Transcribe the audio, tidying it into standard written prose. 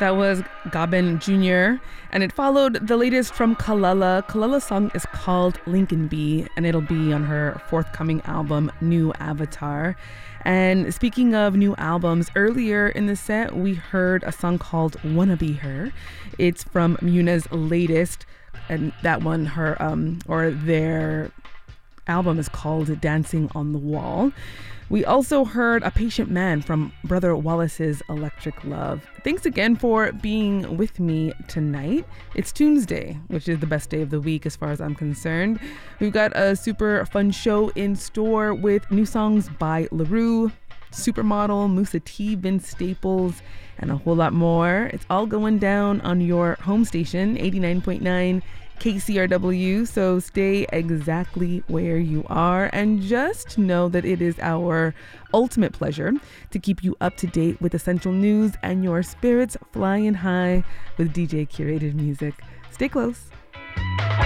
That was Gaben Jr. and it followed the latest from Kalala. Kalala's song is called Lincoln Bee and it'll be on her forthcoming album, New Avatar. And speaking of new albums, earlier in the set, we heard a song called Wanna Be Her. It's from Muna's latest, and that one, their album is called Dancing on the Wall. We also heard A Patient Man from Brother Wallace's Electric Love. Thanks again for being with me tonight. It's Tuesday, which is the best day of the week as far as I'm concerned. We've got a super fun show in store with new songs by LaRue, Supermodel, Musa T, Vince Staples, and a whole lot more. It's all going down on your home station, 89.9 KCRW, so stay exactly where you are and just know that it is our ultimate pleasure to keep you up to date with essential news and your spirits flying high with DJ curated music. Stay close.